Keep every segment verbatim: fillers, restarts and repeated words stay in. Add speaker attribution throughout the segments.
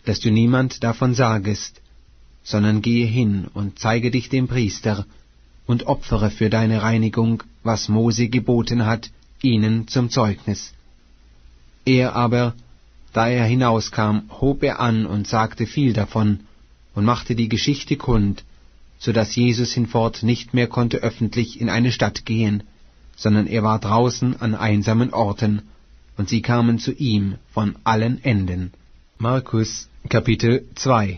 Speaker 1: dass du niemand davon sagest, sondern gehe hin und zeige dich dem Priester und opfere für deine Reinigung, was Mose geboten hat, ihnen zum Zeugnis. Er aber, da er hinauskam, hob er an und sagte viel davon und machte die Geschichte kund, so dass Jesus hinfort nicht mehr konnte öffentlich in eine Stadt gehen, sondern er war draußen an einsamen Orten, und sie kamen zu ihm von allen Enden. Markus Kapitel zwei.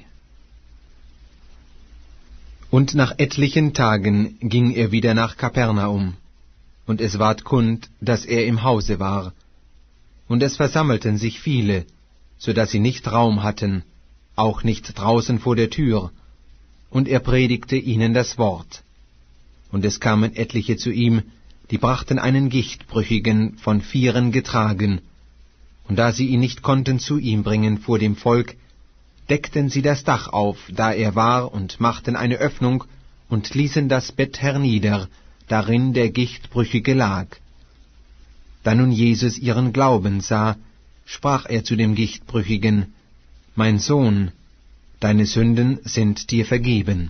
Speaker 1: Und nach etlichen Tagen ging er wieder nach Kapernaum, und es ward kund, dass er im Hause war. Und es versammelten sich viele, so dass sie nicht Raum hatten, auch nicht draußen vor der Tür, und er predigte ihnen das Wort. Und es kamen etliche zu ihm, die brachten einen Gichtbrüchigen von Vieren getragen, und da sie ihn nicht konnten zu ihm bringen vor dem Volk, deckten sie das Dach auf, da er war, und machten eine Öffnung, und ließen das Bett hernieder, darin der Gichtbrüchige lag. Da nun Jesus ihren Glauben sah, sprach er zu dem Gichtbrüchigen: Mein Sohn, deine Sünden sind dir vergeben.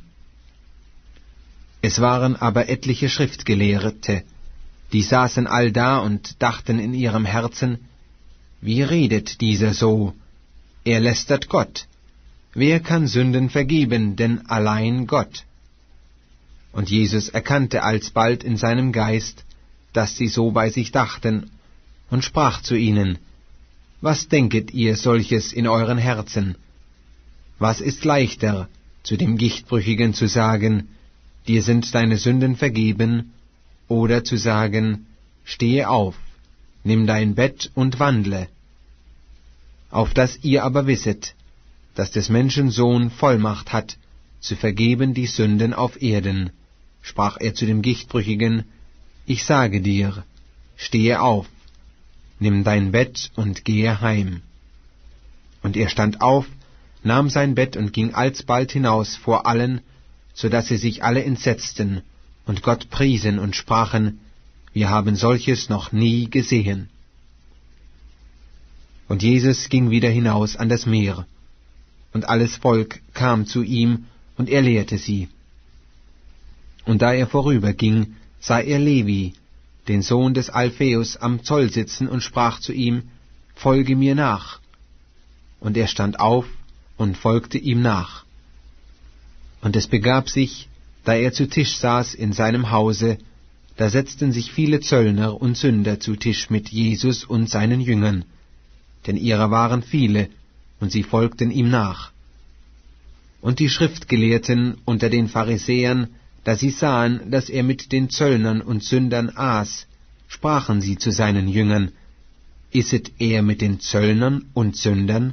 Speaker 1: Es waren aber etliche Schriftgelehrte, die saßen allda und dachten in ihrem Herzen: Wie redet dieser so? Er lästert Gott. Wer kann Sünden vergeben, denn allein Gott? Und Jesus erkannte alsbald in seinem Geist, dass sie so bei sich dachten, und sprach zu ihnen: Was denket ihr solches in euren Herzen? Was ist leichter, zu dem Gichtbrüchigen zu sagen: Dir sind deine Sünden vergeben, oder zu sagen: Stehe auf, nimm dein Bett und wandle? Auf dass ihr aber wisset, dass des Menschen Sohn Vollmacht hat, zu vergeben die Sünden auf Erden, sprach er zu dem Gichtbrüchigen: Ich sage dir, stehe auf, nimm dein Bett und gehe heim. Und er stand auf, nahm sein Bett und ging alsbald hinaus vor allen, so dass sie sich alle entsetzten und Gott priesen und sprachen: Wir haben solches noch nie gesehen. Und Jesus ging wieder hinaus an das Meer, und alles Volk kam zu ihm, und er lehrte sie. Und da er vorüberging, sah er Levi, den Sohn des Alpheus, am Zoll sitzen, und sprach zu ihm: Folge mir nach. Und er stand auf und folgte ihm nach. Und es begab sich, da er zu Tisch saß in seinem Hause, da setzten sich viele Zöllner und Sünder zu Tisch mit Jesus und seinen Jüngern, denn ihrer waren viele, und sie folgten ihm nach. Und die Schriftgelehrten unter den Pharisäern, da sie sahen, dass er mit den Zöllnern und Sündern aß, sprachen sie zu seinen Jüngern: Isset er mit den Zöllnern und Sündern?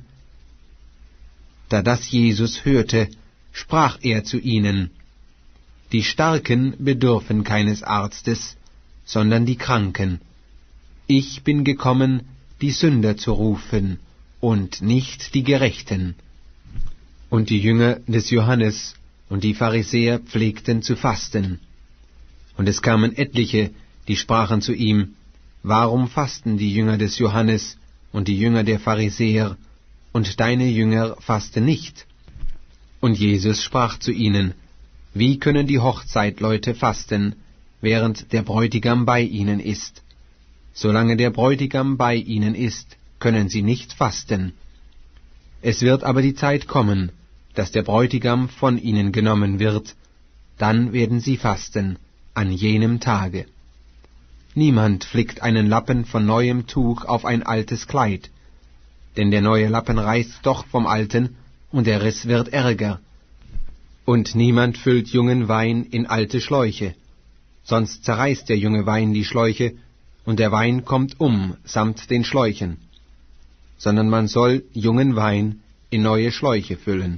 Speaker 1: Da das Jesus hörte, sprach er zu ihnen: Die Starken bedürfen keines Arztes, sondern die Kranken. Ich bin gekommen, die Sünder zu rufen, und nicht die Gerechten. Und die Jünger des Johannes und die Pharisäer pflegten zu fasten. Und es kamen etliche, die sprachen zu ihm: Warum fasten die Jünger des Johannes und die Jünger der Pharisäer, und deine Jünger fasten nicht? Und Jesus sprach zu ihnen: Wie können die Hochzeitleute fasten, während der Bräutigam bei ihnen ist? Solange der Bräutigam bei ihnen ist, können sie nicht fasten. Es wird aber die Zeit kommen, dass der Bräutigam von ihnen genommen wird, dann werden sie fasten, an jenem Tage. Niemand flickt einen Lappen von neuem Tuch auf ein altes Kleid, denn der neue Lappen reißt doch vom alten, und der Riss wird ärger. Und niemand füllt jungen Wein in alte Schläuche, sonst zerreißt der junge Wein die Schläuche, und der Wein kommt um samt den Schläuchen, sondern man soll jungen Wein in neue Schläuche füllen.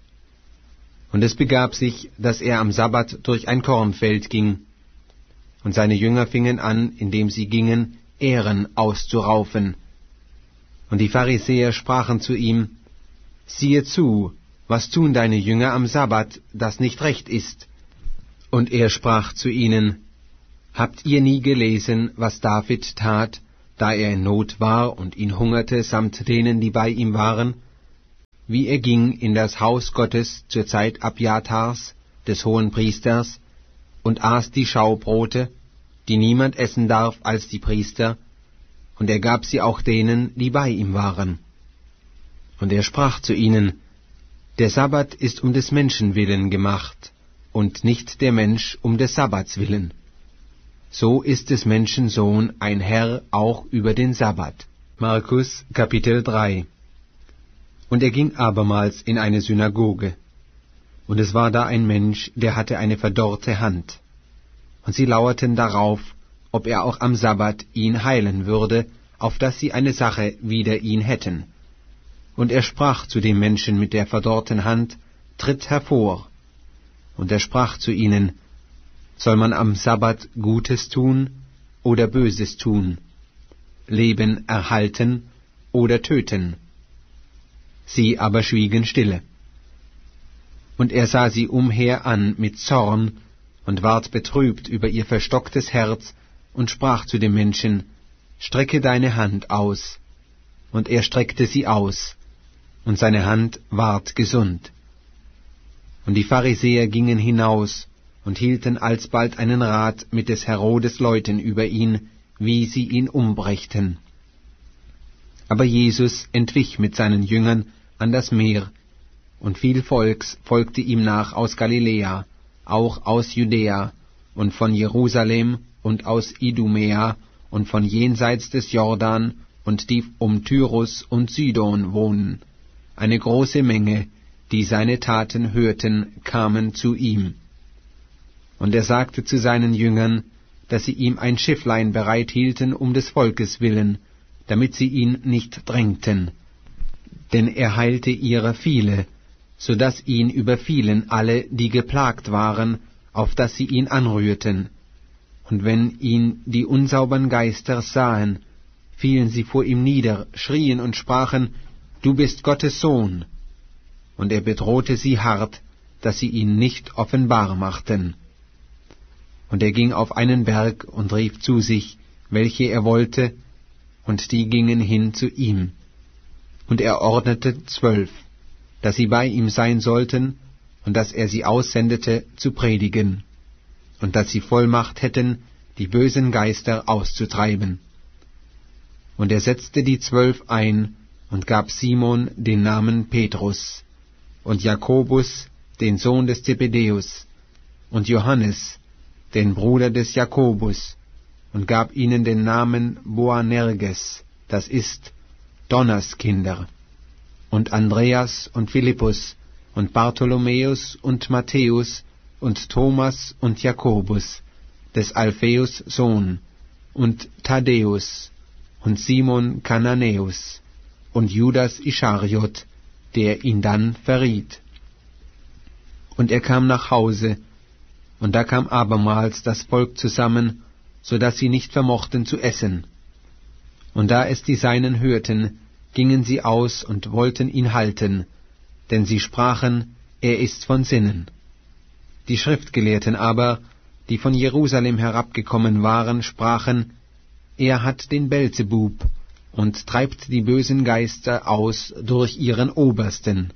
Speaker 1: Und es begab sich, dass er am Sabbat durch ein Kornfeld ging, und seine Jünger fingen an, indem sie gingen, Ähren auszuraufen. Und die Pharisäer sprachen zu ihm: Siehe zu, was tun deine Jünger am Sabbat, das nicht recht ist? Und er sprach zu ihnen: Habt ihr nie gelesen, was David tat, da er in Not war und ihn hungerte samt denen, die bei ihm waren? wie er ging in das Haus Gottes zur Zeit Abjatars, des Hohenpriesters, und aß die Schaubrote, die niemand essen darf als die Priester, und er gab sie auch denen, die bei ihm waren. Und er sprach zu ihnen, der Sabbat ist um des Menschen willen gemacht, und nicht der Mensch um des Sabbats willen. So ist des Menschen Sohn ein Herr auch über den Sabbat. Markus Kapitel drei. Und er ging abermals in eine Synagoge. Und es war da ein Mensch, der hatte eine verdorrte Hand. Und sie lauerten darauf, ob er auch am Sabbat ihn heilen würde, auf dass sie eine Sache wider ihn hätten. Und er sprach zu dem Menschen mit der verdorrten Hand, tritt hervor. Und er sprach zu ihnen, soll man am Sabbat Gutes tun oder Böses tun, Leben erhalten oder töten? Sie aber schwiegen stille. Und er sah sie umher an mit Zorn und ward betrübt über ihr verstocktes Herz und sprach zu dem Menschen, strecke deine Hand aus. Und er streckte sie aus, und seine Hand ward gesund. Und die Pharisäer gingen hinaus und hielten alsbald einen Rat mit des Herodes Leuten über ihn, wie sie ihn umbrächten. Aber Jesus entwich mit seinen Jüngern an das Meer, und viel Volks folgte ihm nach aus Galiläa, auch aus Judäa und von Jerusalem und aus Idumäa und von jenseits des Jordan und die um Tyrus und Sidon wohnen. Eine große Menge, die seine Taten hörten, kamen zu ihm. Und er sagte zu seinen Jüngern, dass sie ihm ein Schifflein bereithielten um des Volkes willen, damit sie ihn nicht drängten. Denn er heilte ihrer viele, so daß ihn überfielen alle, die geplagt waren, auf dass sie ihn anrührten. Und wenn ihn die unsaubern Geister sahen, fielen sie vor ihm nieder, schrien und sprachen, du bist Gottes Sohn. Und er bedrohte sie hart, dass sie ihn nicht offenbar machten. Und er ging auf einen Berg und rief zu sich, welche er wollte, und die gingen hin zu ihm. Und er ordnete zwölf, dass sie bei ihm sein sollten, und dass er sie aussendete, zu predigen, und dass sie Vollmacht hätten, die bösen Geister auszutreiben. Und er setzte die Zwölf ein, und gab Simon den Namen Petrus, und Jakobus, den Sohn des Zebedäus, und Johannes, den Bruder des Jakobus, und gab ihnen den Namen Boanerges, das ist Donnerskinder, und Andreas und Philippus, und Bartholomäus und Matthäus, und Thomas und Jakobus, des Alpheus Sohn, und Thaddäus, und Simon Kananäus, und Judas Ischariot, der ihn dann verriet. Und er kam nach Hause, und da kam abermals das Volk zusammen, so daß sie nicht vermochten zu essen. Und da es die Seinen hörten, gingen sie aus und wollten ihn halten, denn sie sprachen, er ist von Sinnen. Die Schriftgelehrten aber, die von Jerusalem herabgekommen waren, sprachen, er hat den Belzebub und treibt die bösen Geister aus durch ihren Obersten.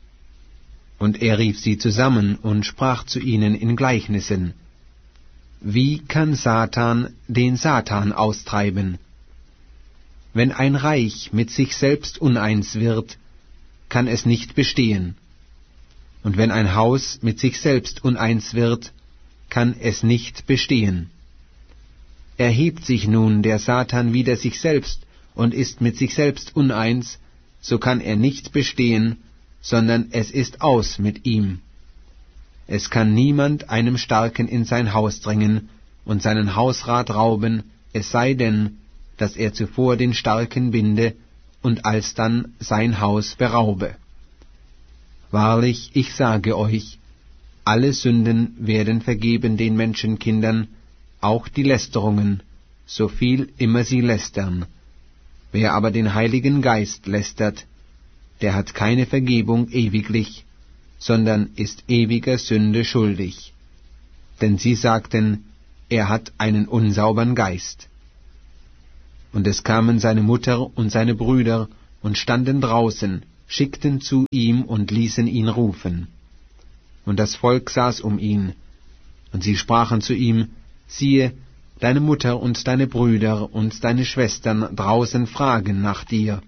Speaker 1: Und er rief sie zusammen und sprach zu ihnen in Gleichnissen, wie kann Satan den Satan austreiben? Wenn ein Reich mit sich selbst uneins wird, kann es nicht bestehen. Und wenn ein Haus mit sich selbst uneins wird, kann es nicht bestehen. Erhebt sich nun der Satan wider sich selbst und ist mit sich selbst uneins, so kann er nicht bestehen, sondern es ist aus mit ihm. Es kann niemand einem Starken in sein Haus drängen und seinen Hausrat rauben, es sei denn, dass er zuvor den Starken binde und alsdann sein Haus beraube. Wahrlich, ich sage euch, alle Sünden werden vergeben den Menschenkindern, auch die Lästerungen, so viel immer sie lästern. Wer aber den Heiligen Geist lästert, der hat keine Vergebung ewiglich, sondern ist ewiger Sünde schuldig. Denn sie sagten, er hat einen unsaubern Geist. Und es kamen seine Mutter und seine Brüder und standen draußen, schickten zu ihm und ließen ihn rufen. Und das Volk saß um ihn, und sie sprachen zu ihm, siehe, deine Mutter und deine Brüder und deine Schwestern draußen fragen nach dir.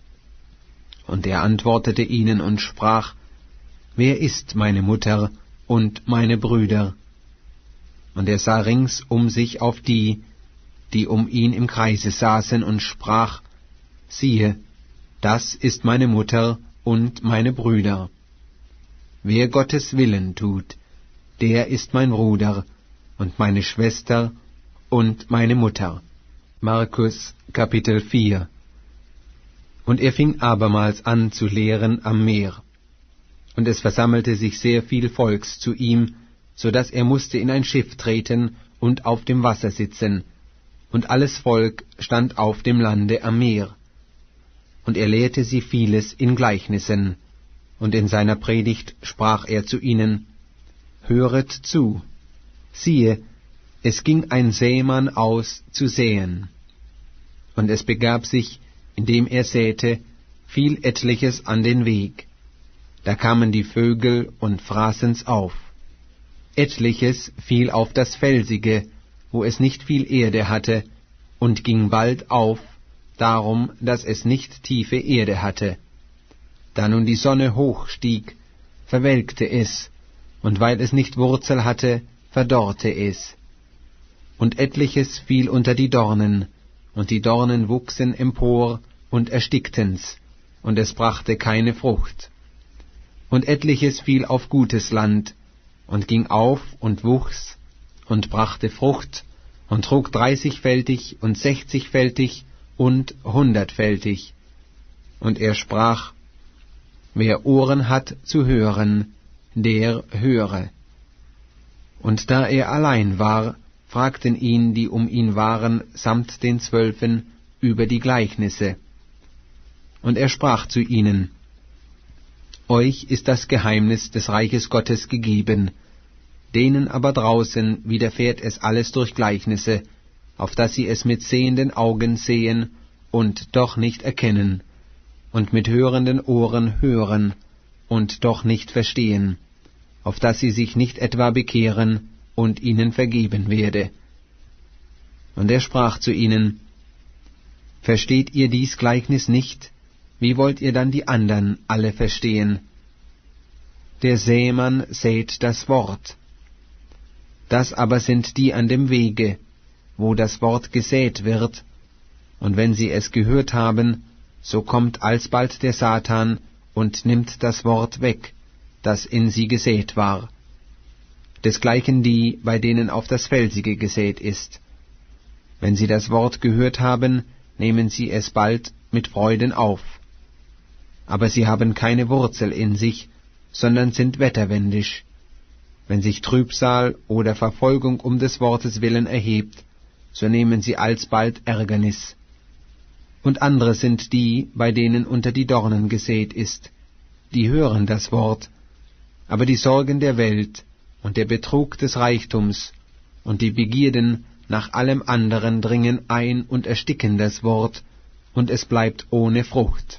Speaker 1: Und er antwortete ihnen und sprach, wer ist meine Mutter und meine Brüder? Und er sah rings um sich auf die, die um ihn im Kreise saßen, und sprach, siehe, das ist meine Mutter und meine Brüder. Wer Gottes Willen tut, der ist mein Bruder und meine Schwester und meine Mutter. Markus Kapitel vier. Und er fing abermals an zu lehren am Meer. Und es versammelte sich sehr viel Volks zu ihm, so daß er musste in ein Schiff treten und auf dem Wasser sitzen, und alles Volk stand auf dem Lande am Meer. Und er lehrte sie vieles in Gleichnissen, und in seiner Predigt sprach er zu ihnen, höret zu, siehe, es ging ein Sämann aus zu säen. Und es begab sich, indem er säte, fiel etliches an den Weg. Da kamen die Vögel und fraßen's auf. Etliches fiel auf das Felsige, wo es nicht viel Erde hatte, und ging bald auf, darum, dass es nicht tiefe Erde hatte. Da nun die Sonne hoch stieg, verwelkte es, und weil es nicht Wurzel hatte, verdorrte es. Und etliches fiel unter die Dornen, und die Dornen wuchsen empor und erstickten's, und es brachte keine Frucht. Und etliches fiel auf gutes Land, und ging auf und wuchs, und brachte Frucht, und trug dreißigfältig und sechzigfältig und hundertfältig. Und er sprach, wer Ohren hat zu hören, der höre. Und da er allein war, fragten ihn, die um ihn waren, samt den Zwölfen, über die Gleichnisse. Und er sprach zu ihnen, euch ist das Geheimnis des Reiches Gottes gegeben, denen aber draußen widerfährt es alles durch Gleichnisse, auf dass sie es mit sehenden Augen sehen und doch nicht erkennen, und mit hörenden Ohren hören und doch nicht verstehen, auf dass sie sich nicht etwa bekehren und ihnen vergeben werde. Und er sprach zu ihnen, versteht ihr dies Gleichnis nicht? Wie wollt ihr dann die andern alle verstehen? Der Sämann sät das Wort. Das aber sind die an dem Wege, wo das Wort gesät wird, und wenn sie es gehört haben, so kommt alsbald der Satan und nimmt das Wort weg, das in sie gesät war. Desgleichen die, bei denen auf das Felsige gesät ist. Wenn sie das Wort gehört haben, nehmen sie es bald mit Freuden auf. Aber sie haben keine Wurzel in sich, sondern sind wetterwendisch. Wenn sich Trübsal oder Verfolgung um des Wortes willen erhebt, so nehmen sie alsbald Ärgernis. Und andere sind die, bei denen unter die Dornen gesät ist, die hören das Wort, aber die Sorgen der Welt und der Betrug des Reichtums und die Begierden nach allem anderen dringen ein und ersticken das Wort, und es bleibt ohne Frucht.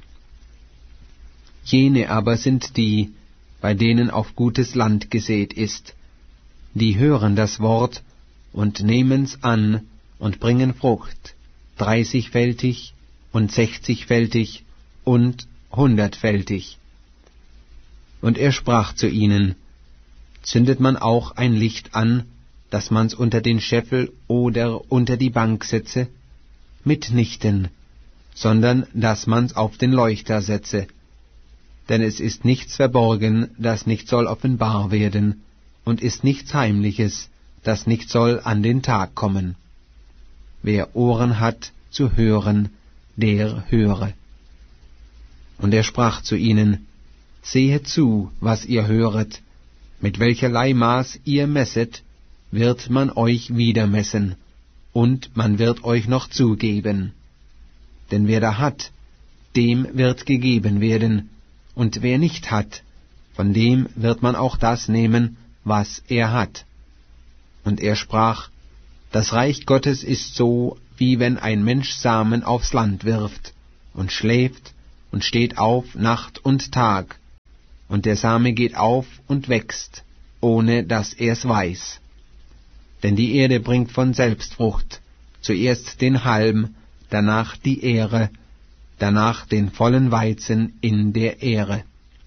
Speaker 1: Jene aber sind die, bei denen auf gutes Land gesät ist, die hören das Wort und nehmen's an und bringen Frucht, dreißigfältig und sechzigfältig und hundertfältig. Und er sprach zu ihnen, zündet man auch ein Licht an, dass man's unter den Scheffel oder unter die Bank setze? Mitnichten, sondern dass man's auf den Leuchter setze. Denn es ist nichts verborgen, das nicht soll offenbar werden, und ist nichts Heimliches, das nicht soll an den Tag kommen. Wer Ohren hat zu hören, der höre. Und er sprach zu ihnen, sehet zu, was ihr höret, mit welcherlei Maß ihr messet, wird man euch wieder messen, und man wird euch noch zugeben. Denn wer da hat, dem wird gegeben werden, und wer nicht hat, von dem wird man auch das nehmen, was er hat. Und er sprach, das Reich Gottes ist so, wie wenn ein Mensch Samen aufs Land wirft, und schläft, und steht auf Nacht und Tag, und der Same geht auf und wächst, ohne dass er's weiß. Denn die Erde bringt von selbst Frucht, zuerst den Halm, danach die Ähre, danach den vollen Weizen in der Ähre.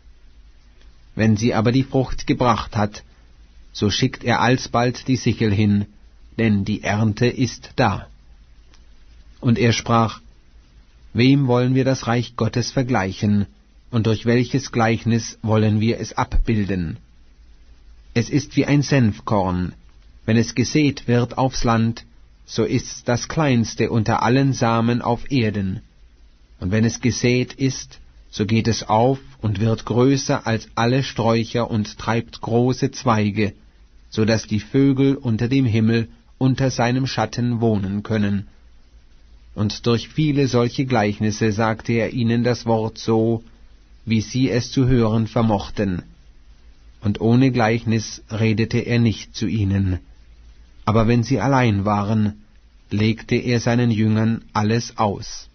Speaker 1: Wenn sie aber die Frucht gebracht hat, so schickt er alsbald die Sichel hin, denn die Ernte ist da. Und er sprach, wem wollen wir das Reich Gottes vergleichen, und durch welches Gleichnis wollen wir es abbilden? Es ist wie ein Senfkorn, wenn es gesät wird aufs Land, so ist's das kleinste unter allen Samen auf Erden. Und wenn es gesät ist, so geht es auf und wird größer als alle Sträucher und treibt große Zweige, so dass die Vögel unter dem Himmel unter seinem Schatten wohnen können. Und durch viele solche Gleichnisse sagte er ihnen das Wort so, wie sie es zu hören vermochten. Und ohne Gleichnis redete er nicht zu ihnen. Aber wenn sie allein waren, legte er seinen Jüngern alles aus.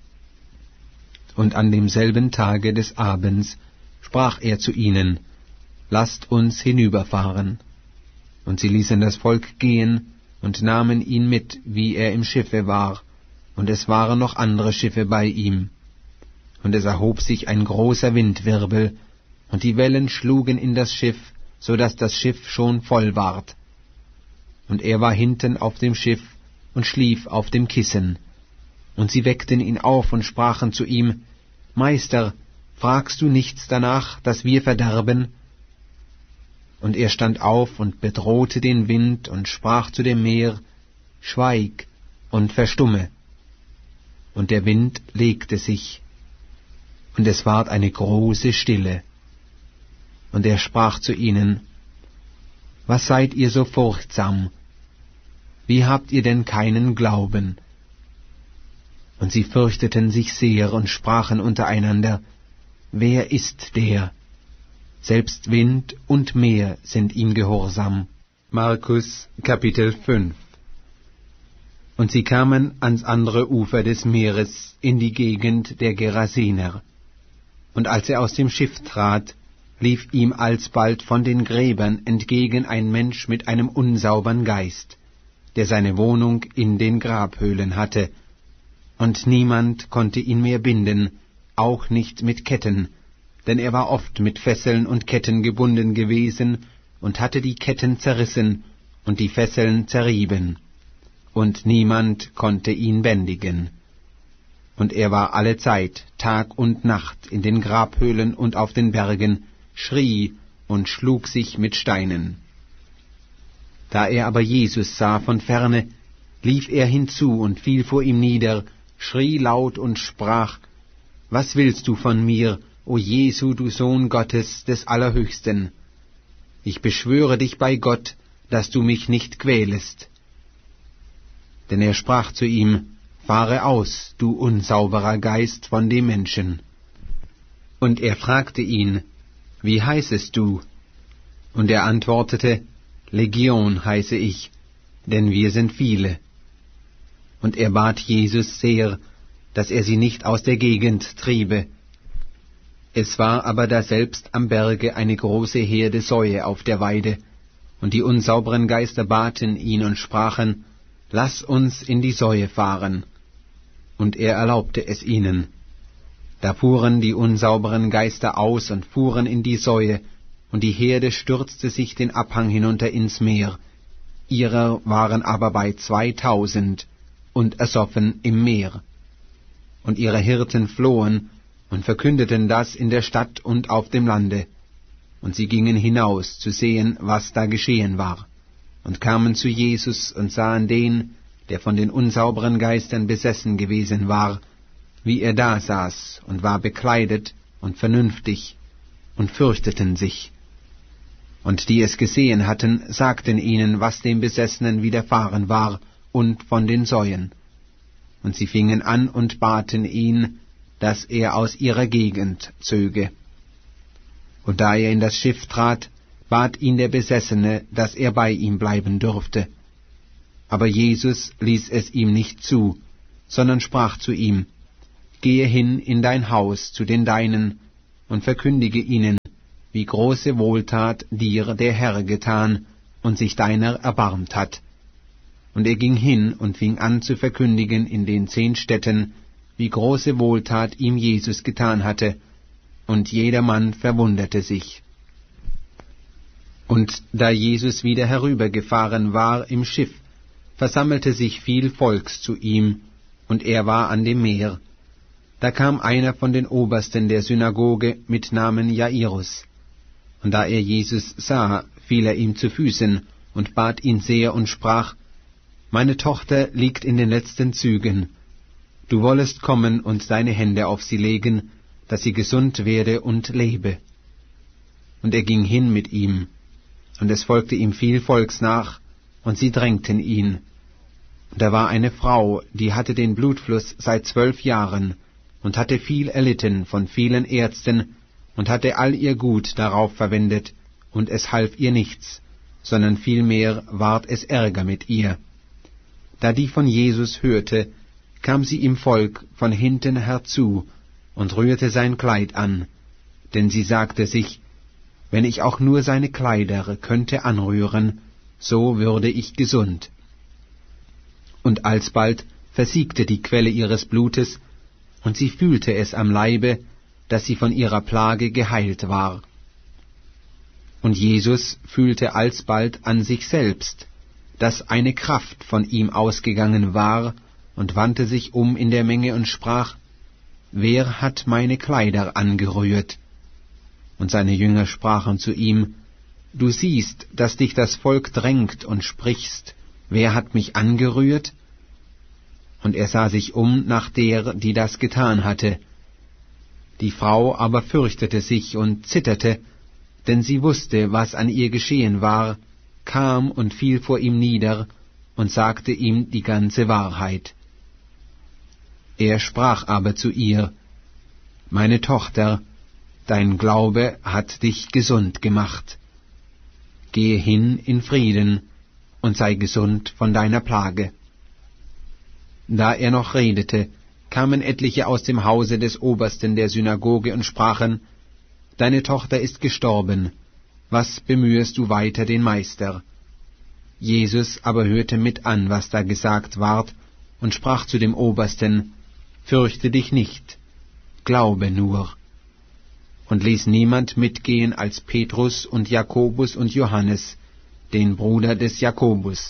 Speaker 1: Und an demselben Tage des Abends sprach er zu ihnen, lasst uns hinüberfahren. Und sie ließen das Volk gehen und nahmen ihn mit, wie er im Schiffe war, und es waren noch andere Schiffe bei ihm. Und es erhob sich ein großer Windwirbel, und die Wellen schlugen in das Schiff, so daß das Schiff schon voll ward. Und er war hinten auf dem Schiff und schlief auf dem Kissen. Und sie weckten ihn auf und sprachen zu ihm, Meister, fragst du nichts danach, dass wir verderben? Und er stand auf und bedrohte den Wind und sprach zu dem Meer, Schweig und verstumme. Und der Wind legte sich, und es ward eine große Stille. Und er sprach zu ihnen, was seid ihr so furchtsam? Wie habt ihr denn keinen Glauben? Und sie fürchteten sich sehr und sprachen untereinander, wer ist der? Selbst Wind und Meer sind ihm gehorsam. Markus Kapitel fünf. Und sie kamen ans andere Ufer des Meeres, in die Gegend der Gerasener. Und als er aus dem Schiff trat, lief ihm alsbald von den Gräbern entgegen ein Mensch mit einem unsaubern Geist, der seine Wohnung in den Grabhöhlen hatte, und niemand konnte ihn mehr binden, auch nicht mit Ketten, denn er war oft mit Fesseln und Ketten gebunden gewesen und hatte die Ketten zerrissen und die Fesseln zerrieben, und niemand konnte ihn bändigen. Und er war allezeit, Tag und Nacht, in den Grabhöhlen und auf den Bergen, schrie und schlug sich mit Steinen. Da er aber Jesus sah von ferne, lief er hinzu und fiel vor ihm nieder, schrie laut und sprach, was willst du von mir, o Jesu, du Sohn Gottes des Allerhöchsten? Ich beschwöre dich bei Gott, dass du mich nicht quälest. Denn er sprach zu ihm, fahre aus, du unsauberer Geist von dem Menschen. Und er fragte ihn, wie heißest du? Und er antwortete, Legion heiße ich, denn wir sind viele. Und er bat Jesus sehr, dass er sie nicht aus der Gegend triebe. Es war aber daselbst am Berge eine große Herde Säue auf der Weide, und die unsauberen Geister baten ihn und sprachen, lass uns in die Säue fahren. Und er erlaubte es ihnen. Da fuhren die unsauberen Geister aus und fuhren in die Säue, und die Herde stürzte sich den Abhang hinunter ins Meer. Ihrer waren aber bei zweitausend und ersoffen im Meer. Und ihre Hirten flohen und verkündeten das in der Stadt und auf dem Lande. Und sie gingen hinaus zu sehen, was da geschehen war, und kamen zu Jesus und sahen den, der von den unsauberen Geistern besessen gewesen war, wie er da saß und war bekleidet und vernünftig, und fürchteten sich. Und die es gesehen hatten, sagten ihnen, was dem Besessenen widerfahren war, und von den Säuen. Und sie fingen an und baten ihn, dass er aus ihrer Gegend zöge. Und da er in das Schiff trat, bat ihn der Besessene, dass er bei ihm bleiben dürfte. Aber Jesus ließ es ihm nicht zu, sondern sprach zu ihm, gehe hin in dein Haus zu den Deinen und verkündige ihnen, wie große Wohltat dir der Herr getan und sich deiner erbarmt hat. Und er ging hin und fing an zu verkündigen in den zehn Städten, wie große Wohltat ihm Jesus getan hatte, und jedermann verwunderte sich. Und da Jesus wieder herübergefahren war im Schiff, versammelte sich viel Volks zu ihm, und er war an dem Meer. Da kam einer von den Obersten der Synagoge mit Namen Jairus. Und da er Jesus sah, fiel er ihm zu Füßen und bat ihn sehr und sprach: Meine Tochter liegt in den letzten Zügen. Du wollest kommen und deine Hände auf sie legen, dass sie gesund werde und lebe. Und er ging hin mit ihm, und es folgte ihm viel Volks nach, und sie drängten ihn. Und da war eine Frau, die hatte den Blutfluss seit zwölf Jahren, und hatte viel erlitten von vielen Ärzten, und hatte all ihr Gut darauf verwendet, und es half ihr nichts, sondern vielmehr ward es Ärger mit ihr. Da die von Jesus hörte, kam sie im Volk von hinten herzu und rührte sein Kleid an, denn sie sagte sich, wenn ich auch nur seine Kleider könnte anrühren, so würde ich gesund. Und alsbald versiegte die Quelle ihres Blutes, und sie fühlte es am Leibe, dass sie von ihrer Plage geheilt war. Und Jesus fühlte alsbald an sich selbst, dass eine Kraft von ihm ausgegangen war, und wandte sich um in der Menge und sprach: Wer hat meine Kleider angerührt? Und seine Jünger sprachen zu ihm: Du siehst, dass dich das Volk drängt und sprichst: Wer hat mich angerührt? Und er sah sich um nach der, die das getan hatte. Die Frau aber fürchtete sich und zitterte, denn sie wusste, was an ihr geschehen war, kam und fiel vor ihm nieder und sagte ihm die ganze Wahrheit. Er sprach aber zu ihr: Meine Tochter, dein Glaube hat dich gesund gemacht. Gehe hin in Frieden und sei gesund von deiner Plage. Da er noch redete, kamen etliche aus dem Hause des Obersten der Synagoge und sprachen: Deine Tochter ist gestorben, was bemühest du weiter den Meister? Jesus aber hörte mit an, was da gesagt ward, und sprach zu dem Obersten: Fürchte dich nicht, glaube nur. Und ließ niemand mitgehen als Petrus und Jakobus und Johannes, den Bruder des Jakobus.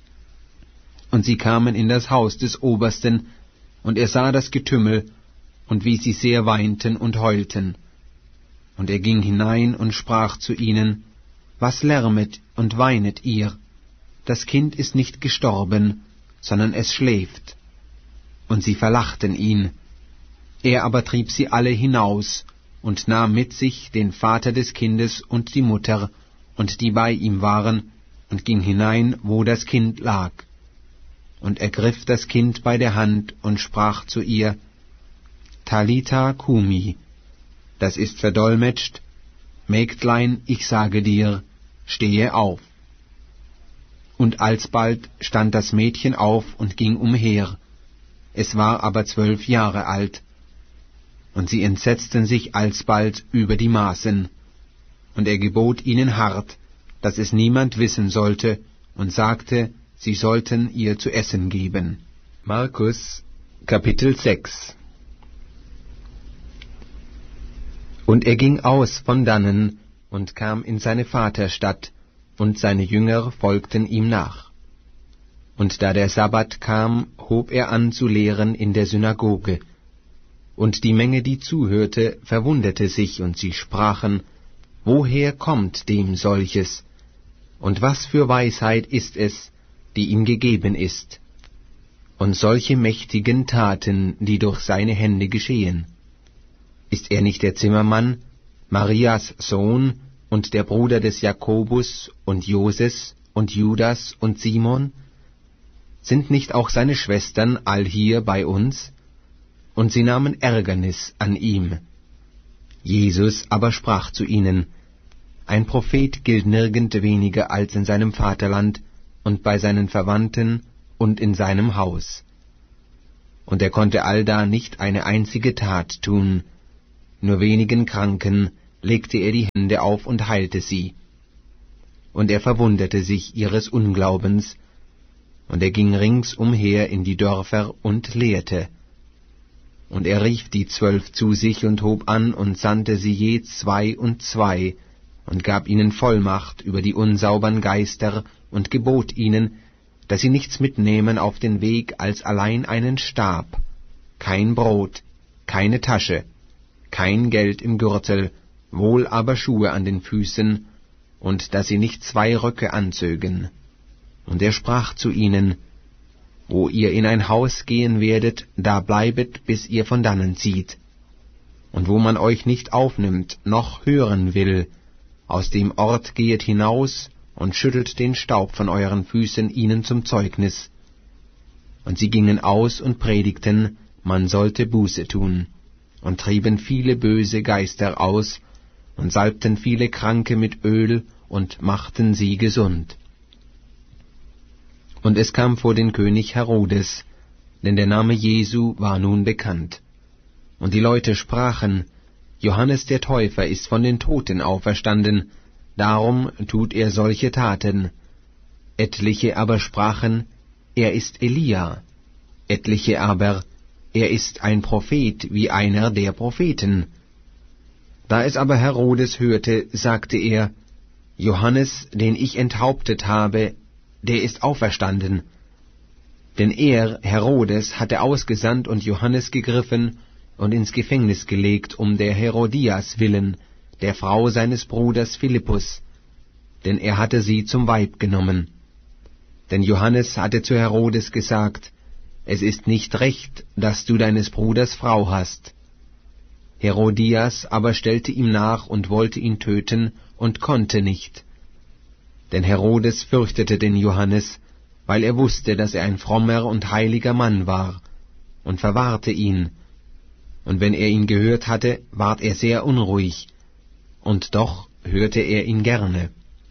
Speaker 1: Und sie kamen in das Haus des Obersten, und er sah das Getümmel, und wie sie sehr weinten und heulten. Und er ging hinein und sprach zu ihnen: Was lärmet und weinet ihr? Das Kind ist nicht gestorben, sondern es schläft. Und sie verlachten ihn. Er aber trieb sie alle hinaus und nahm mit sich den Vater des Kindes und die Mutter und die bei ihm waren, und ging hinein, wo das Kind lag. Und ergriff das Kind bei der Hand und sprach zu ihr: Talitha cumi, das ist verdolmetscht: Mägdlein, ich sage dir, stehe auf. Und alsbald stand das Mädchen auf und ging umher. Es war aber zwölf Jahre alt. Und sie entsetzten sich alsbald über die Maßen. Und er gebot ihnen hart, dass es niemand wissen sollte, und sagte, sie sollten ihr zu essen geben. Markus, Kapitel sechs. Und er ging aus von dannen und kam in seine Vaterstadt, und seine Jünger folgten ihm nach. Und da der Sabbat kam, hob er an zu lehren in der Synagoge. Und die Menge, die zuhörte, verwunderte sich, und sie sprachen: Woher kommt dem solches? Und was für Weisheit ist es, die ihm gegeben ist? Und solche mächtigen Taten, die durch seine Hände geschehen. Ist er nicht der Zimmermann, Marias Sohn, und der Bruder des Jakobus und Joses und Judas und Simon? Sind nicht auch seine Schwestern all hier bei uns? Und sie nahmen Ärgernis an ihm. Jesus aber sprach zu ihnen: Ein Prophet gilt nirgend weniger als in seinem Vaterland und bei seinen Verwandten und in seinem Haus. und er konnte allda nicht eine einzige Tat tun. Nur wenigen Kranken legte er die Hände auf und heilte sie. Und er verwunderte sich ihres Unglaubens, und er ging ringsumher in die Dörfer und lehrte. Und er rief die Zwölf zu sich und hob an und sandte sie je zwei und zwei, und gab ihnen Vollmacht über die unsaubern Geister und gebot ihnen, dass sie nichts mitnehmen auf den Weg als allein einen Stab, kein Brot, keine Tasche, kein Geld im Gürtel, wohl aber Schuhe an den Füßen, und dass sie nicht zwei Röcke anzögen. Und er sprach zu ihnen, wo ihr in ein Haus gehen werdet, da bleibet, bis ihr von dannen zieht. Und wo man euch nicht aufnimmt, noch hören will, aus dem Ort gehet hinaus und schüttelt den Staub von euren Füßen ihnen zum Zeugnis. Und sie gingen aus und predigten, man sollte Buße tun, und trieben viele böse Geister aus, und salbten viele Kranke mit Öl, und machten sie gesund. Und es kam vor den König Herodes, denn der Name Jesu war nun bekannt. Und die Leute sprachen, Johannes der Täufer ist von den Toten auferstanden, darum tut er solche Taten. Etliche aber sprachen, er ist Elia. Etliche aber, er ist ein Prophet wie einer der Propheten. Da es aber Herodes hörte, sagte er, Johannes, den ich enthauptet habe, der ist auferstanden. Denn er, Herodes, hatte ausgesandt und Johannes gegriffen und ins Gefängnis gelegt, um der Herodias willen, der Frau seines Bruders Philippus, denn er hatte sie zum Weib genommen. Denn Johannes hatte zu Herodes gesagt, es ist nicht recht, dass du deines Bruders Frau hast. Herodias aber stellte ihm nach und wollte ihn töten und konnte nicht. Denn Herodes fürchtete den Johannes, weil er wusste, dass er ein frommer und heiliger Mann war, und verwahrte ihn. Und wenn er ihn gehört hatte, ward er sehr unruhig, und doch hörte er ihn gerne.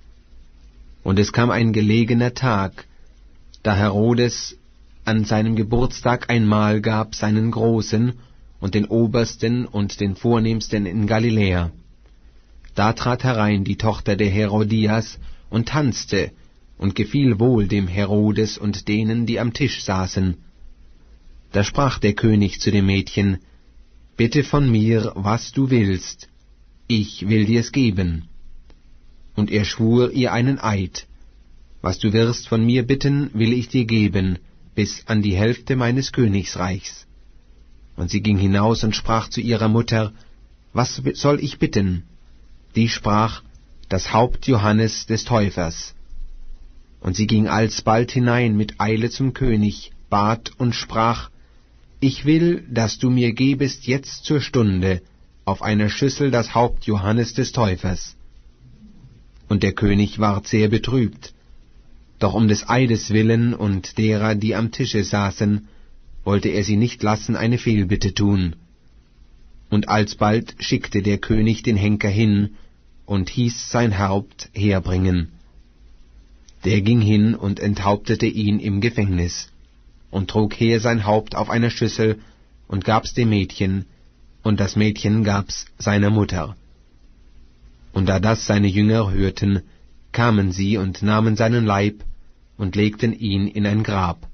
Speaker 1: Und es kam ein gelegener Tag, da Herodes an seinem Geburtstag ein Mahl gab seinen Großen und den Obersten und den Vornehmsten in Galiläa. Da trat herein die Tochter der Herodias und tanzte und gefiel wohl dem Herodes und denen, die am Tisch saßen. Da sprach der König zu dem Mädchen, Bitte von mir, was du willst, ich will dir's geben. Und er schwur ihr einen Eid, was du wirst von mir bitten, will ich dir geben, bis an die Hälfte meines Königsreichs. Und sie ging hinaus und sprach zu ihrer Mutter, Was soll ich bitten? Die sprach, das Haupt Johannes des Täufers. Und sie ging alsbald hinein mit Eile zum König, bat und sprach, Ich will, dass du mir gebest jetzt zur Stunde auf einer Schüssel das Haupt Johannes des Täufers. Und der König ward sehr betrübt. Doch um des Eides willen und derer, die am Tische saßen, wollte er sie nicht lassen eine Fehlbitte tun. Und alsbald schickte der König den Henker hin und hieß sein Haupt herbringen. Der ging hin und enthauptete ihn im Gefängnis und trug her sein Haupt auf einer Schüssel und gab's dem Mädchen, und das Mädchen gab's seiner Mutter. Und da das seine Jünger hörten, kamen sie und nahmen seinen Leib und legten ihn in ein Grab.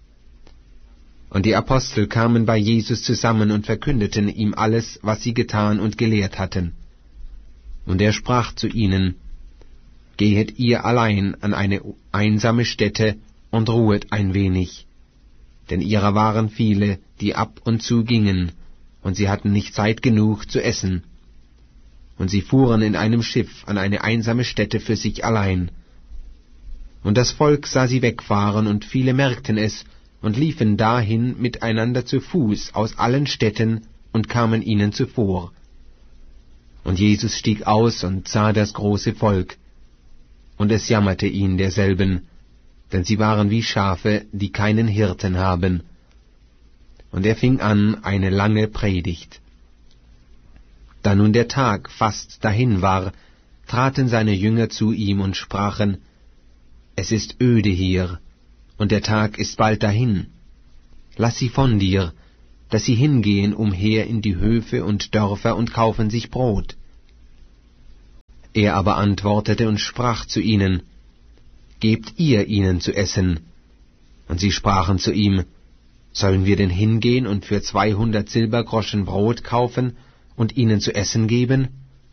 Speaker 1: Und die Apostel kamen bei Jesus zusammen und verkündeten ihm alles, was sie getan und gelehrt hatten. Und er sprach zu ihnen, Gehet ihr allein an eine einsame Stätte und ruhet ein wenig. Denn ihrer waren viele, die ab und zu gingen, und sie hatten nicht Zeit genug zu essen. Und sie fuhren in einem Schiff an eine einsame Stätte für sich allein. Und das Volk sah sie wegfahren, und viele merkten es, und liefen dahin miteinander zu Fuß aus allen Städten und kamen ihnen zuvor. Und Jesus stieg aus und sah das große Volk, und es jammerte ihn derselben, denn sie waren wie Schafe, die keinen Hirten haben. Und er fing an eine lange Predigt. Da nun der Tag fast dahin war, traten seine Jünger zu ihm und sprachen, Es ist öde hier, und der Tag ist bald dahin. lass sie von dir, dass sie hingehen umher in die Höfe und Dörfer und kaufen sich Brot. Er aber antwortete und sprach zu ihnen, Gebt ihr ihnen zu essen. Und sie sprachen zu ihm, Sollen wir denn hingehen und für zweihundert Silbergroschen Brot kaufen und ihnen zu essen geben?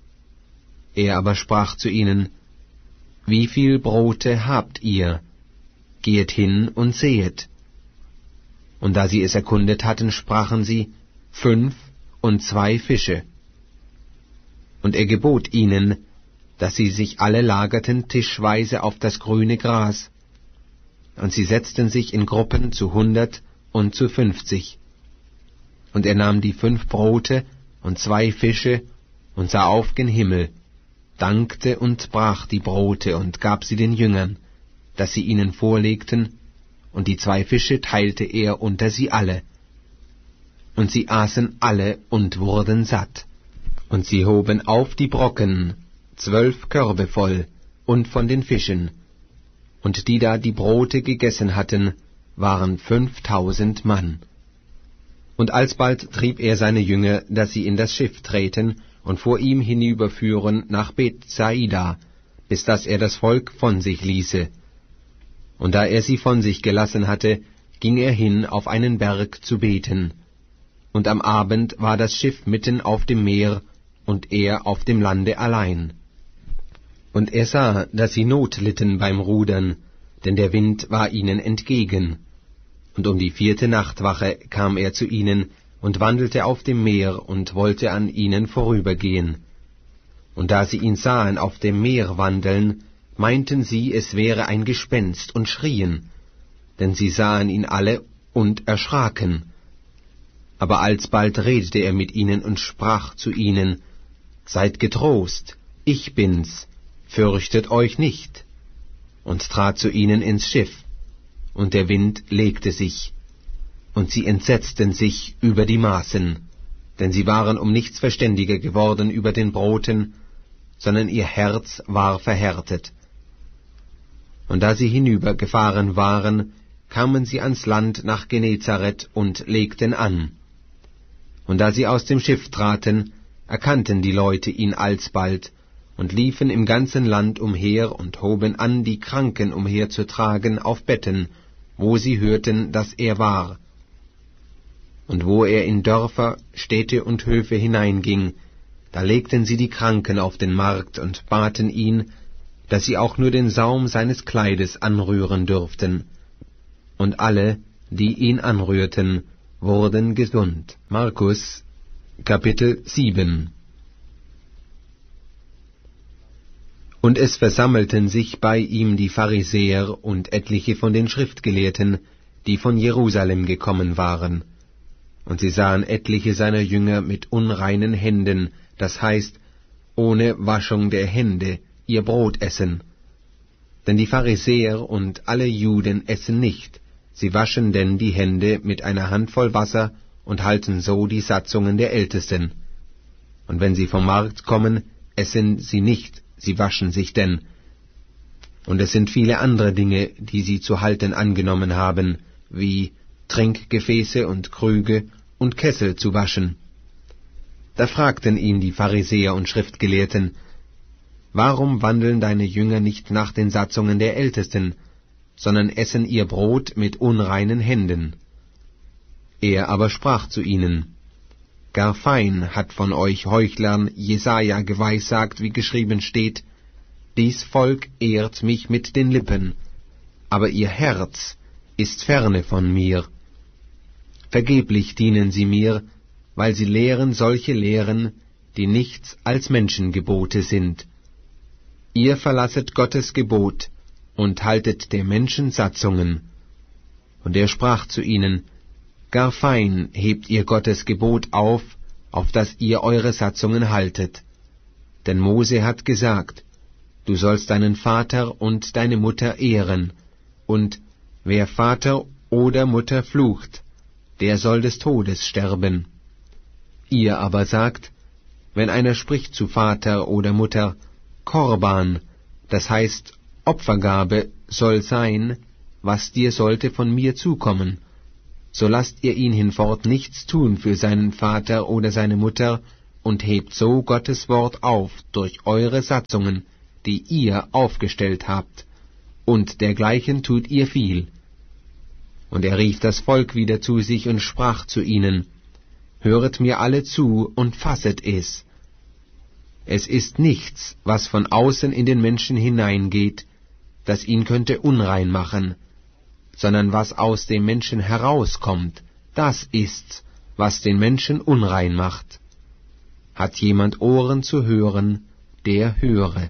Speaker 1: Er aber sprach zu ihnen, Wie viel Brote habt ihr? Gehet hin und sehet. Und da sie es erkundet hatten, sprachen sie, Fünf und zwei Fische. Und er gebot ihnen, dass sie sich alle lagerten tischweise auf das grüne Gras. Und sie setzten sich in Gruppen zu hundert und zu fünfzig. Und er nahm die fünf Brote und zwei Fische und sah auf gen Himmel, dankte und brach die Brote und gab sie den Jüngern, dass sie ihnen vorlegten, und die zwei Fische teilte er unter sie alle. Und sie aßen alle und wurden satt. Und sie hoben auf die Brocken, zwölf Körbe voll, und von den Fischen. Und die da die Brote gegessen hatten, waren fünftausend Mann. Und alsbald trieb er seine Jünger, dass sie in das Schiff treten und vor ihm hinüberführen nach Bethsaida, bis dass er das Volk von sich ließe. Und da er sie von sich gelassen hatte, ging er hin auf einen Berg zu beten. Und am Abend war das Schiff mitten auf dem Meer, und er auf dem Lande allein. Und er sah, dass sie Not litten beim Rudern, denn der Wind war ihnen entgegen. Und um die vierte Nachtwache kam er zu ihnen und wandelte auf dem Meer und wollte an ihnen vorübergehen. Und da sie ihn sahen auf dem Meer wandeln, meinten sie, es wäre ein Gespenst, und schrien, denn sie sahen ihn alle und erschraken. Aber alsbald redete er mit ihnen und sprach zu ihnen, Seid getrost, ich bin's, fürchtet euch nicht, und trat zu ihnen ins Schiff, und der Wind legte sich, und sie entsetzten sich über die Maßen, denn sie waren um nichts verständiger geworden über den Broten, sondern ihr Herz war verhärtet. Und da sie hinübergefahren waren, kamen sie ans Land nach Genezareth und legten an. Und da sie aus dem Schiff traten, erkannten die Leute ihn alsbald, und liefen im ganzen Land umher und hoben an, die Kranken umherzutragen auf Betten, wo sie hörten, dass er war. Und wo er in Dörfer, Städte und Höfe hineinging, da legten sie die Kranken auf den Markt und baten ihn, dass sie auch nur den Saum seines Kleides anrühren dürften. Und alle, die ihn anrührten, wurden gesund. Markus, Kapitel sieben. Und es versammelten sich bei ihm die Pharisäer und etliche von den Schriftgelehrten, die von Jerusalem gekommen waren. Und sie sahen etliche seiner Jünger mit unreinen Händen, das heißt, ohne Waschung der Hände, ihr Brot essen. Denn die Pharisäer und alle Juden essen nicht, sie waschen denn die Hände mit einer Handvoll Wasser und halten so die Satzungen der Ältesten. Und wenn sie vom Markt kommen, essen sie nicht, sie waschen sich denn. Und es sind viele andere Dinge, die sie zu halten angenommen haben, wie Trinkgefäße und Krüge und Kessel zu waschen. Da fragten ihn die Pharisäer und Schriftgelehrten, Warum wandeln deine Jünger nicht nach den Satzungen der Ältesten, sondern essen ihr Brot mit unreinen Händen? Er aber sprach zu ihnen, Gar fein hat von euch Heuchlern Jesaja geweissagt, wie geschrieben steht, Dies Volk ehrt mich mit den Lippen, aber ihr Herz ist ferne von mir. Vergeblich dienen sie mir, weil sie lehren solche Lehren, die nichts als Menschengebote sind. Ihr verlasset Gottes Gebot und haltet der Menschen Satzungen. Und er sprach zu ihnen, Gar fein hebt ihr Gottes Gebot auf, auf das ihr eure Satzungen haltet. Denn Mose hat gesagt, du sollst deinen Vater und deine Mutter ehren, und wer Vater oder Mutter flucht, der soll des Todes sterben. Ihr aber sagt, wenn einer spricht zu Vater oder Mutter, Korban, das heißt Opfergabe, soll sein, was dir sollte von mir zukommen, so lasst ihr ihn hinfort nichts tun für seinen Vater oder seine Mutter, und hebt so Gottes Wort auf durch eure Satzungen, die ihr aufgestellt habt, und dergleichen tut ihr viel. Und er rief das Volk wieder zu sich und sprach zu ihnen, Höret mir alle zu und fasset es. Es ist nichts, was von außen in den Menschen hineingeht, das ihn könnte unrein machen, sondern was aus dem Menschen herauskommt, das ist's, was den Menschen unrein macht. Hat jemand Ohren zu hören, der höre.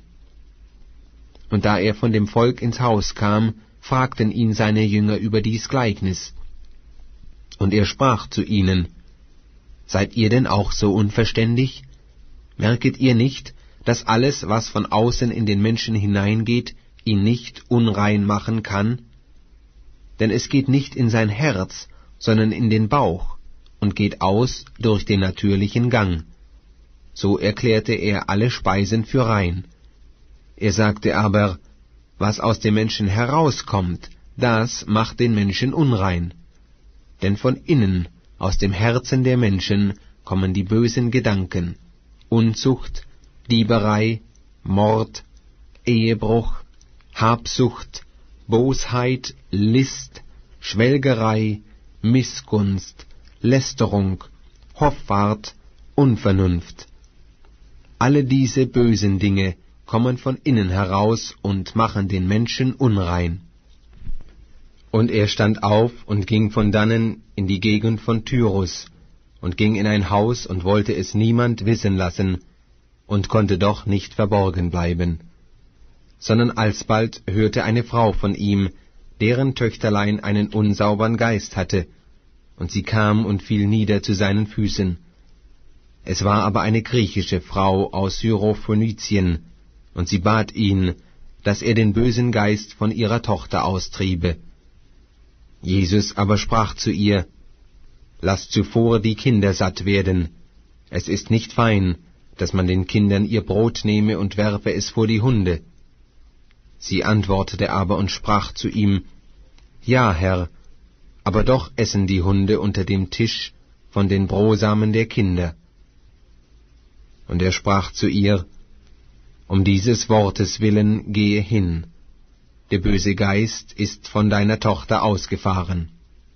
Speaker 1: Und da er von dem Volk ins Haus kam, fragten ihn seine Jünger über dies Gleichnis. Und er sprach zu ihnen, Seid ihr denn auch so unverständig? Merket ihr nicht, dass alles, was von außen in den Menschen hineingeht, ihn nicht unrein machen kann? Denn es geht nicht in sein Herz, sondern in den Bauch, und geht aus durch den natürlichen Gang. So erklärte er alle Speisen für rein. Er sagte aber, was aus dem Menschen herauskommt, das macht den Menschen unrein. Denn von innen, aus dem Herzen der Menschen, kommen die bösen Gedanken, Unzucht, Dieberei, Mord, Ehebruch, Habsucht, Bosheit, List, Schwelgerei, Missgunst, Lästerung, Hoffart, Unvernunft. Alle diese bösen Dinge kommen von innen heraus und machen den Menschen unrein. Und er stand auf und ging von dannen in die Gegend von Tyrus und ging in ein Haus und wollte es niemand wissen lassen und konnte doch nicht verborgen bleiben. Sondern alsbald hörte eine Frau von ihm, deren Töchterlein einen unsaubern Geist hatte, und sie kam und fiel nieder zu seinen Füßen. Es war aber eine griechische Frau aus Syrophönizien, und sie bat ihn, dass er den bösen Geist von ihrer Tochter austriebe. Jesus aber sprach zu ihr, Lasst zuvor die Kinder satt werden. Es ist nicht fein, dass man den Kindern ihr Brot nehme und werfe es vor die Hunde. Sie antwortete aber und sprach zu ihm, Ja, Herr, aber doch essen die Hunde unter dem Tisch von den Brosamen der Kinder. Und er sprach zu ihr, Um dieses Wortes willen gehe hin, der böse Geist ist von deiner Tochter ausgefahren.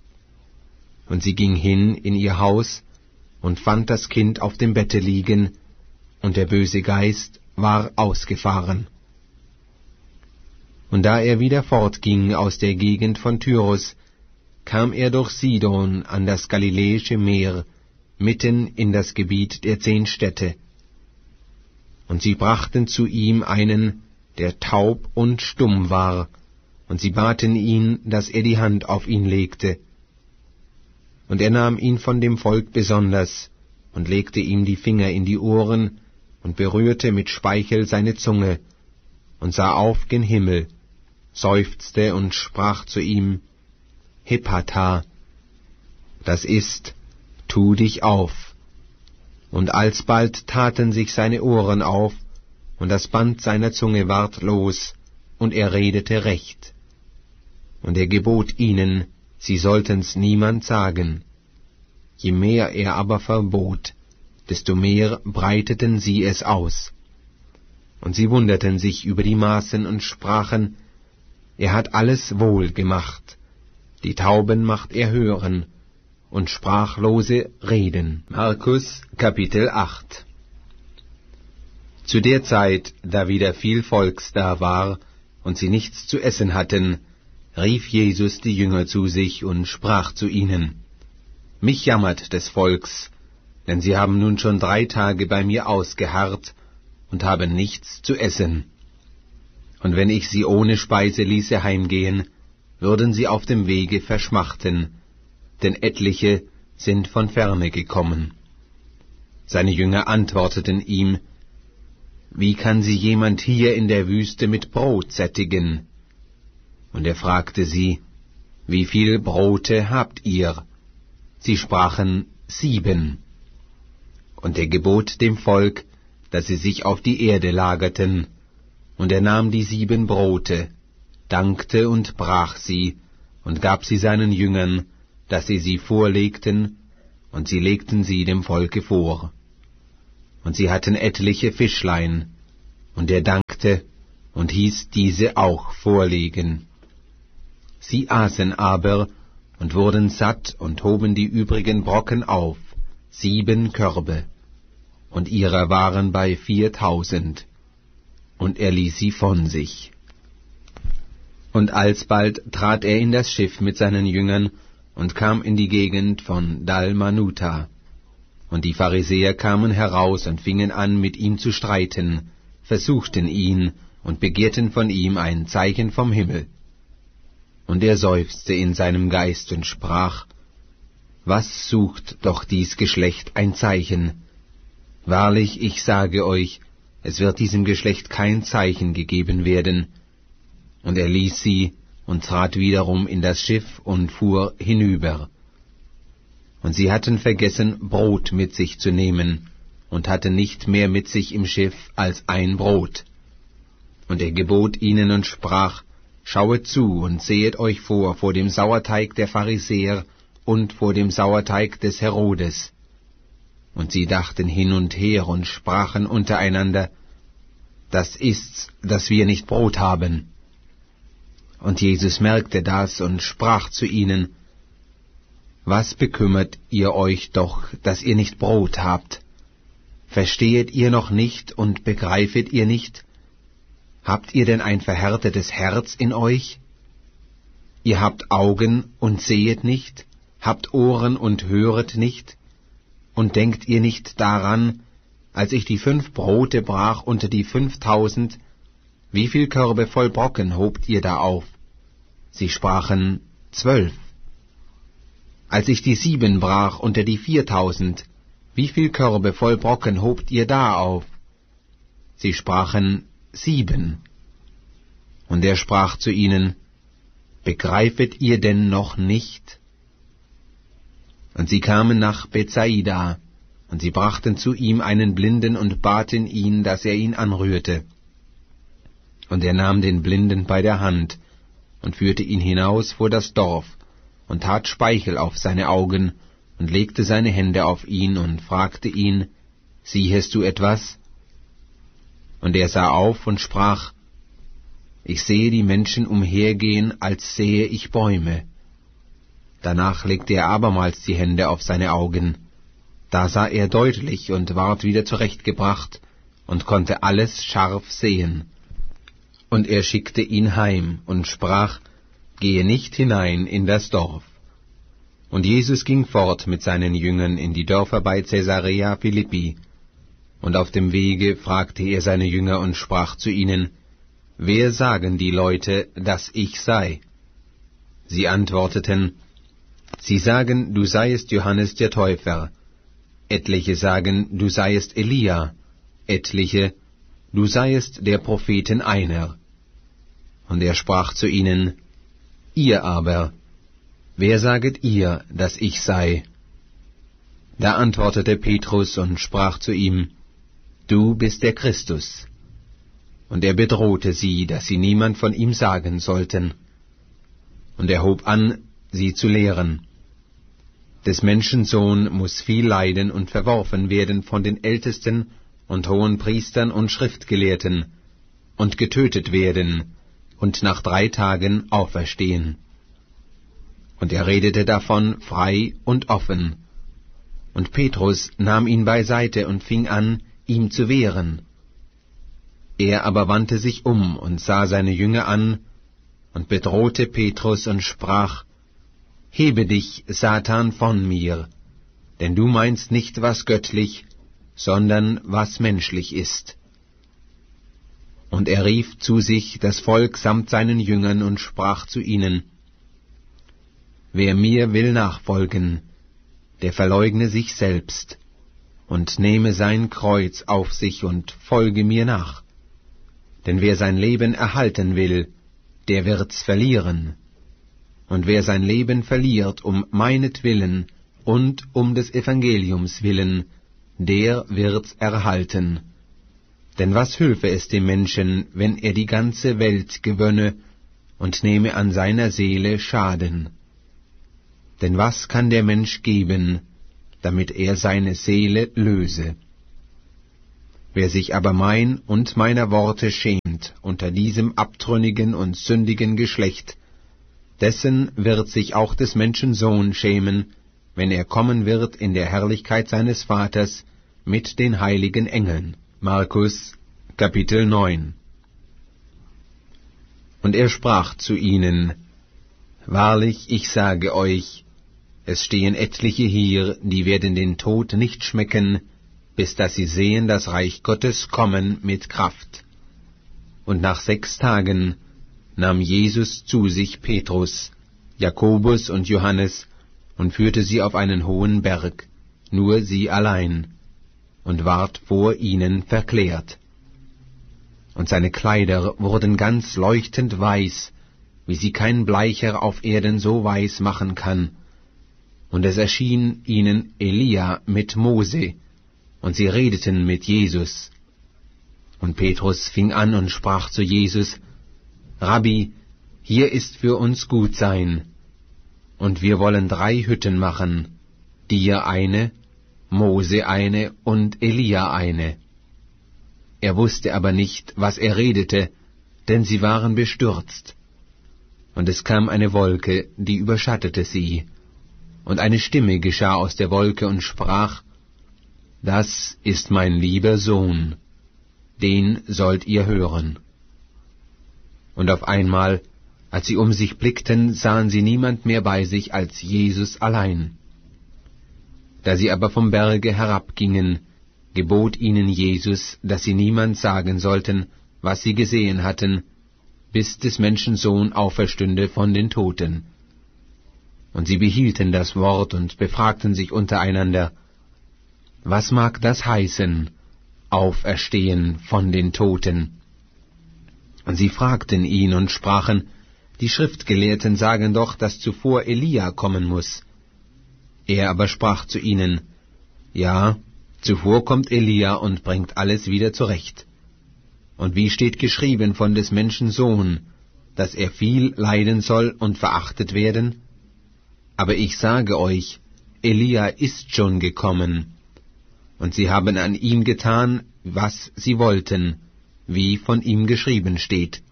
Speaker 1: Und sie ging hin in ihr Haus und fand das Kind auf dem Bette liegen, und der böse Geist war ausgefahren. Und da er wieder fortging aus der Gegend von Tyrus, kam er durch Sidon an das Galiläische Meer, mitten in das Gebiet der zehn Städte. Und sie brachten zu ihm einen, der taub und stumm war, und sie baten ihn, dass er die Hand auf ihn legte. Und er nahm ihn von dem Volk besonders, und legte ihm die Finger in die Ohren, und berührte mit Speichel seine Zunge, und sah auf gen Himmel, seufzte und sprach zu ihm, Hephata, das ist, tu dich auf. Und alsbald taten sich seine Ohren auf, und das Band seiner Zunge ward los, und er redete recht. Und er gebot ihnen, sie sollten's niemand sagen. Je mehr er aber verbot, desto mehr breiteten sie es aus. Und sie wunderten sich über die Maßen und sprachen, er hat alles wohl gemacht, die Tauben macht er hören, und Sprachlose reden. Markus Kapitel acht. Zu der Zeit, da wieder viel Volks da war, und sie nichts zu essen hatten, rief Jesus die Jünger zu sich und sprach zu ihnen, Mich jammert des Volks, denn sie haben nun schon drei Tage bei mir ausgeharrt und haben nichts zu essen. Und wenn ich sie ohne Speise ließe heimgehen, würden sie auf dem Wege verschmachten, denn etliche sind von ferne gekommen. Seine Jünger antworteten ihm, Wie kann sie jemand hier in der Wüste mit Brot sättigen? Und er fragte sie, Wie viel Brote habt ihr? Sie sprachen, Sieben. Und er gebot dem Volk, dass sie sich auf die Erde lagerten, und er nahm die sieben Brote, dankte und brach sie, und gab sie seinen Jüngern, dass sie sie vorlegten, und sie legten sie dem Volke vor. Und sie hatten etliche Fischlein, und er dankte und hieß diese auch vorlegen. Sie aßen aber und wurden satt und hoben die übrigen Brocken auf, sieben Körbe, und ihrer waren bei viertausend, und er ließ sie von sich. Und alsbald trat er in das Schiff mit seinen Jüngern und kam in die Gegend von Dalmanuta. Und die Pharisäer kamen heraus und fingen an, mit ihm zu streiten, versuchten ihn und begehrten von ihm ein Zeichen vom Himmel. Und er seufzte in seinem Geist und sprach: Was sucht doch dies Geschlecht ein Zeichen? Wahrlich, ich sage euch, es wird diesem Geschlecht kein Zeichen gegeben werden. Und er ließ sie und trat wiederum in das Schiff und fuhr hinüber. Und sie hatten vergessen, Brot mit sich zu nehmen, und hatten nicht mehr mit sich im Schiff als ein Brot. Und er gebot ihnen und sprach: Schauet zu und sehet euch vor vor dem Sauerteig der Pharisäer und vor dem Sauerteig des Herodes. Und sie dachten hin und her und sprachen untereinander: Das ist's, dass wir nicht Brot haben. Und Jesus merkte das und sprach zu ihnen: Was bekümmert ihr euch doch, dass ihr nicht Brot habt? Verstehet ihr noch nicht und begreifet ihr nicht? Habt ihr denn ein verhärtetes Herz in euch? Ihr habt Augen und sehet nicht, habt Ohren und höret nicht? Und denkt ihr nicht daran, als ich die fünf Brote brach unter die fünftausend, wie viel Körbe voll Brocken hobt ihr da auf? Sie sprachen: Zwölf. Als ich die sieben brach unter die viertausend, wie viel Körbe voll Brocken hobt ihr da auf? Sie sprachen: Sieben. Und er sprach zu ihnen: Begreifet ihr denn noch nicht? Und sie kamen nach Bethsaida, und sie brachten zu ihm einen Blinden und baten ihn, dass er ihn anrührte. Und er nahm den Blinden bei der Hand und führte ihn hinaus vor das Dorf und tat Speichel auf seine Augen und legte seine Hände auf ihn und fragte ihn: Siehest du etwas? Und er sah auf und sprach: Ich sehe die Menschen umhergehen, als sehe ich Bäume. Danach legte er abermals die Hände auf seine Augen. Da sah er deutlich und ward wieder zurechtgebracht und konnte alles scharf sehen. Und er schickte ihn heim und sprach: Gehe nicht hinein in das Dorf. Und Jesus ging fort mit seinen Jüngern in die Dörfer bei Caesarea Philippi. Und auf dem Wege fragte er seine Jünger und sprach zu ihnen: Wer sagen die Leute, dass ich sei? Sie antworteten: Sie sagen, du seiest Johannes der Täufer. Etliche sagen, du seiest Elia. Etliche, du seiest der Propheten einer. Und er sprach zu ihnen: Ihr aber, wer saget ihr, dass ich sei? Da antwortete Petrus und sprach zu ihm: Du bist der Christus. Und er bedrohte sie, dass sie niemand von ihm sagen sollten. Und er hob an, sie zu lehren: Des Menschen Sohn muß viel leiden und verworfen werden von den Ältesten und hohen Priestern und Schriftgelehrten und getötet werden und nach drei Tagen auferstehen. Und er redete davon frei und offen. Und Petrus nahm ihn beiseite und fing an, ihm zu wehren. Er aber wandte sich um und sah seine Jünger an und bedrohte Petrus und sprach: Hebe dich, Satan, von mir, denn du meinst nicht, was göttlich, sondern was menschlich ist. Und er rief zu sich das Volk samt seinen Jüngern und sprach zu ihnen: Wer mir will nachfolgen, der verleugne sich selbst und nehme sein Kreuz auf sich und folge mir nach. Denn wer sein Leben erhalten will, der wird's verlieren. Und wer sein Leben verliert um meinetwillen und um des Evangeliums willen, der wird's erhalten. Denn was hülfe es dem Menschen, wenn er die ganze Welt gewönne und nehme an seiner Seele Schaden? Denn was kann der Mensch geben, damit er seine Seele löse? Wer sich aber mein und meiner Worte schämt unter diesem abtrünnigen und sündigen Geschlecht, dessen wird sich auch des Menschen Sohn schämen, wenn er kommen wird in der Herrlichkeit seines Vaters mit den heiligen Engeln. Markus, Kapitel neun. Und er sprach zu ihnen: Wahrlich, ich sage euch, es stehen etliche hier, die werden den Tod nicht schmecken, bis dass sie sehen das Reich Gottes kommen mit Kraft. Und nach sechs Tagen nahm Jesus zu sich Petrus, Jakobus und Johannes und führte sie auf einen hohen Berg, nur sie allein, und ward vor ihnen verklärt. Und seine Kleider wurden ganz leuchtend weiß, wie sie kein Bleicher auf Erden so weiß machen kann. Und es erschien ihnen Elia mit Mose, und sie redeten mit Jesus. Und Petrus fing an und sprach zu Jesus: Rabbi, hier ist für uns gut sein, und wir wollen drei Hütten machen, dir eine, Mose eine und Elia eine. Er wusste aber nicht, was er redete, denn sie waren bestürzt. Und es kam eine Wolke, die überschattete sie, und eine Stimme geschah aus der Wolke und sprach: Das ist mein lieber Sohn, den sollt ihr hören. Und auf einmal, als sie um sich blickten, sahen sie niemand mehr bei sich als Jesus allein. Da sie aber vom Berge herabgingen, gebot ihnen Jesus, dass sie niemand sagen sollten, was sie gesehen hatten, bis des Menschen Sohn auferstünde von den Toten. Und sie behielten das Wort und befragten sich untereinander: Was mag das heißen, auferstehen von den Toten? Und sie fragten ihn und sprachen: Die Schriftgelehrten sagen doch, dass zuvor Elia kommen muß. Er aber sprach zu ihnen: Ja, zuvor kommt Elia und bringt alles wieder zurecht. Und wie steht geschrieben von des Menschen Sohn, dass er viel leiden soll und verachtet werden? Aber ich sage euch, Elia ist schon gekommen, und sie haben an ihm getan, was sie wollten, wie von ihm geschrieben steht.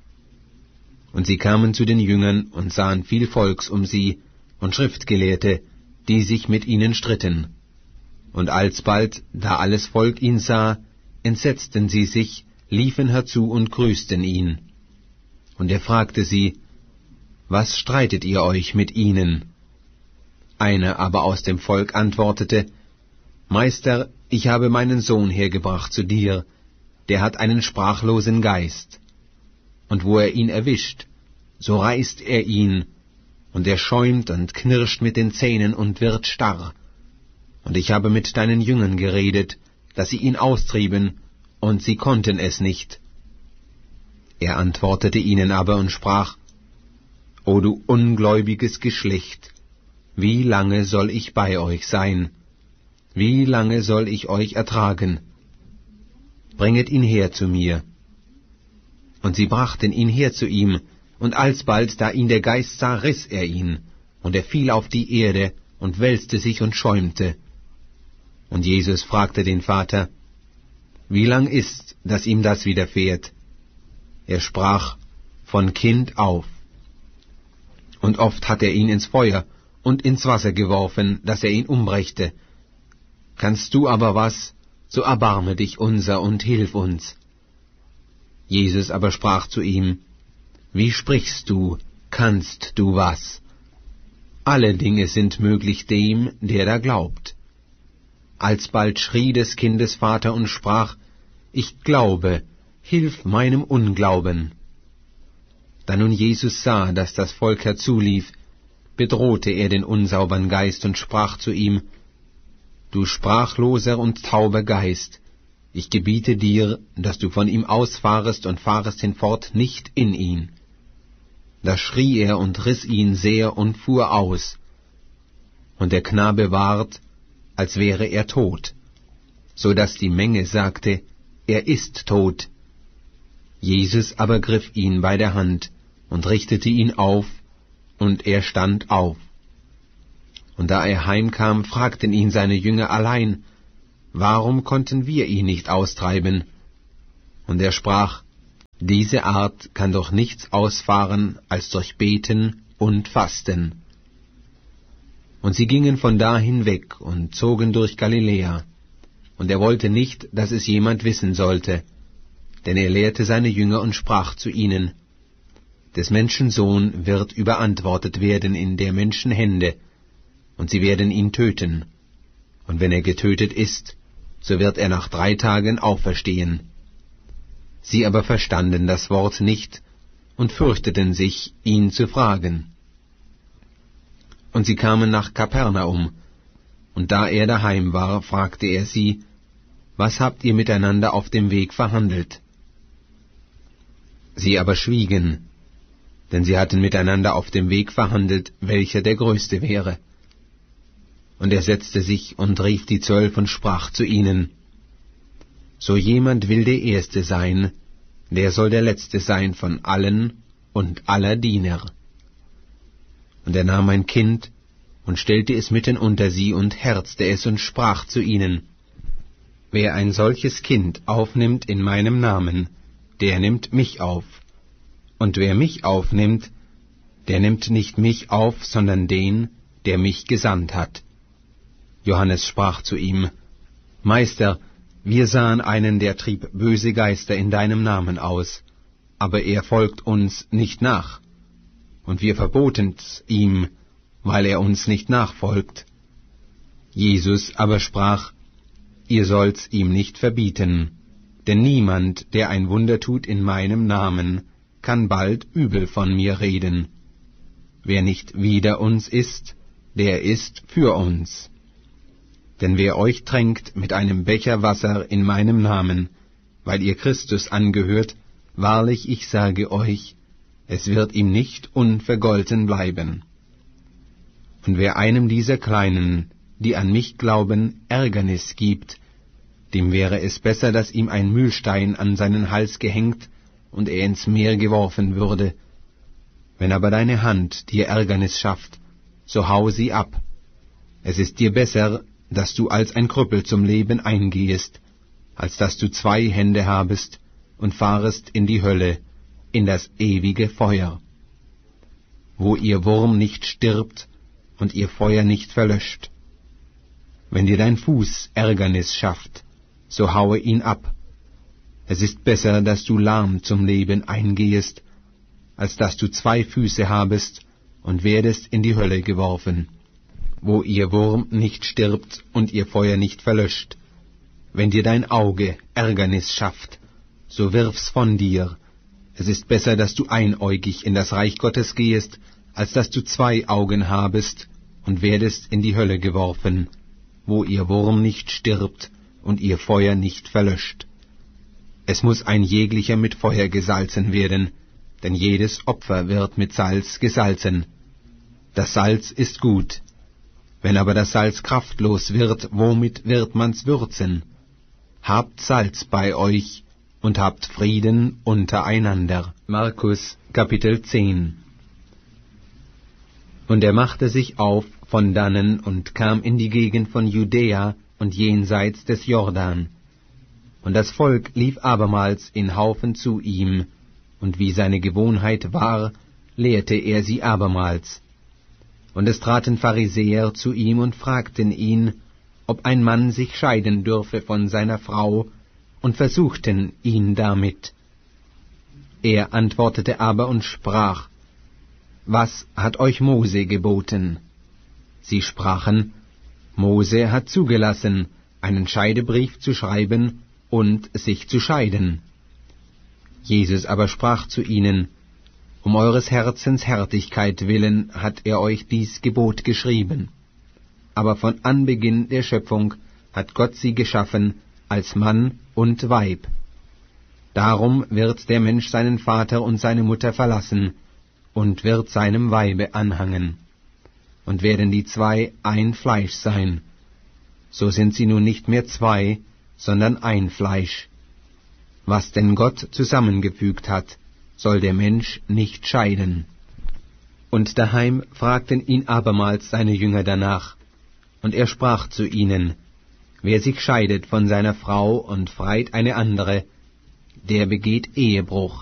Speaker 1: Und sie kamen zu den Jüngern und sahen viel Volks um sie und Schriftgelehrte, die sich mit ihnen stritten. Und alsbald, da alles Volk ihn sah, entsetzten sie sich, liefen herzu und grüßten ihn. Und er fragte sie: Was streitet ihr euch mit ihnen? Einer aber aus dem Volk antwortete: Meister, ich habe meinen Sohn hergebracht zu dir, der hat einen sprachlosen Geist. Und wo er ihn erwischt, so reißt er ihn, und er schäumt und knirscht mit den Zähnen und wird starr. Und ich habe mit deinen Jüngern geredet, dass sie ihn austrieben, und sie konnten es nicht. Er antwortete ihnen aber und sprach: O du ungläubiges Geschlecht, wie lange soll ich bei euch sein? Wie lange soll ich euch ertragen? Bringet ihn her zu mir. Und sie brachten ihn her zu ihm, und alsbald, da ihn der Geist sah, riß er ihn, und er fiel auf die Erde und wälzte sich und schäumte. Und Jesus fragte den Vater: Wie lang ist, dass ihm das widerfährt? Er sprach: Von Kind auf. Und oft hat er ihn ins Feuer und ins Wasser geworfen, dass er ihn umbrächte. Kannst du aber was, so erbarme dich unser und hilf uns. Jesus aber sprach zu ihm: Wie sprichst du, kannst du was? Alle Dinge sind möglich dem, der da glaubt. Alsbald schrie des Kindes Vater und sprach: Ich glaube, hilf meinem Unglauben. Da nun Jesus sah, dass das Volk herzulief, bedrohte er den unsaubern Geist und sprach zu ihm: Du sprachloser und tauber Geist, ich gebiete dir, dass du von ihm ausfahrest und fahrest hinfort nicht in ihn. Da schrie er und riß ihn sehr und fuhr aus. Und der Knabe ward, als wäre er tot, so daß die Menge sagte: Er ist tot. Jesus aber griff ihn bei der Hand und richtete ihn auf, und er stand auf. Und da er heimkam, fragten ihn seine Jünger allein, warum konnten wir ihn nicht austreiben? Und er sprach, diese Art kann doch nichts ausfahren, als durch Beten und Fasten. Und sie gingen von da hinweg und zogen durch Galiläa. Und er wollte nicht, dass es jemand wissen sollte, denn er lehrte seine Jünger und sprach zu ihnen, des Menschen Sohn wird überantwortet werden in der Menschen Hände, und sie werden ihn töten. Und wenn er getötet ist, so wird er nach drei Tagen auferstehen. Sie aber verstanden das Wort nicht und fürchteten sich, ihn zu fragen. Und sie kamen nach Kapernaum, und da er daheim war, fragte er sie, was habt ihr miteinander auf dem Weg verhandelt? Sie aber schwiegen, denn sie hatten miteinander auf dem Weg verhandelt, welcher der Größte wäre. Und er setzte sich und rief die Zwölf und sprach zu ihnen, so jemand will der Erste sein, der soll der Letzte sein von allen und aller Diener. Und er nahm ein Kind und stellte es mitten unter sie und herzte es und sprach zu ihnen, wer ein solches Kind aufnimmt in meinem Namen, der nimmt mich auf. Und wer mich aufnimmt, der nimmt nicht mich auf, sondern den, der mich gesandt hat. Johannes sprach zu ihm, Meister, wir sahen einen, der trieb böse Geister in deinem Namen aus, aber er folgt uns nicht nach. Und wir verboten's ihm, weil er uns nicht nachfolgt. Jesus aber sprach, ihr sollt's ihm nicht verbieten, denn niemand, der ein Wunder tut in meinem Namen, kann bald übel von mir reden. Wer nicht wider uns ist, der ist für uns. Denn wer euch tränkt mit einem Becher Wasser in meinem Namen, weil ihr Christus angehört, wahrlich, ich sage euch, es wird ihm nicht unvergolten bleiben. Und wer einem dieser Kleinen, die an mich glauben, Ärgernis gibt, dem wäre es besser, dass ihm ein Mühlstein an seinen Hals gehängt und er ins Meer geworfen würde. Wenn aber deine Hand dir Ärgernis schafft, so hau sie ab. Es ist dir besser, dass du als ein Krüppel zum Leben eingehest, als dass du zwei Hände habest und fahrest in die Hölle, in das ewige Feuer, wo ihr Wurm nicht stirbt und ihr Feuer nicht verlöscht. Wenn dir dein Fuß Ärgernis schafft, so haue ihn ab. Es ist besser, dass du lahm zum Leben eingehest, als dass du zwei Füße habest und werdest in die Hölle geworfen, wo ihr Wurm nicht stirbt und ihr Feuer nicht verlöscht. Wenn dir dein Auge Ärgernis schafft, so wirf's von dir. Es ist besser, dass du einäugig in das Reich Gottes gehest, als dass du zwei Augen habest und werdest in die Hölle geworfen, wo ihr Wurm nicht stirbt und ihr Feuer nicht verlöscht. Es muß ein jeglicher mit Feuer gesalzen werden, denn jedes Opfer wird mit Salz gesalzen. Das Salz ist gut. Wenn aber das Salz kraftlos wird, womit wird man's würzen? Habt Salz bei euch und habt Frieden untereinander. Markus Kapitel zehn. Und er machte sich auf von dannen und kam in die Gegend von Judäa und jenseits des Jordan. Und das Volk lief abermals in Haufen zu ihm, und wie seine Gewohnheit war, lehrte er sie abermals. Und es traten Pharisäer zu ihm und fragten ihn, ob ein Mann sich scheiden dürfe von seiner Frau, und versuchten ihn damit. Er antwortete aber und sprach, was hat euch Mose geboten? Sie sprachen, Mose hat zugelassen, einen Scheidebrief zu schreiben und sich zu scheiden. Jesus aber sprach zu ihnen, um eures Herzens Härtigkeit willen hat er euch dies Gebot geschrieben. Aber von Anbeginn der Schöpfung hat Gott sie geschaffen als Mann und Weib. Darum wird der Mensch seinen Vater und seine Mutter verlassen und wird seinem Weibe anhangen. Und werden die zwei ein Fleisch sein. So sind sie nun nicht mehr zwei, sondern ein Fleisch. Was denn Gott zusammengefügt hat, soll der Mensch nicht scheiden. Und daheim fragten ihn abermals seine Jünger danach. Und er sprach zu ihnen, wer sich scheidet von seiner Frau und freit eine andere, der begeht Ehebruch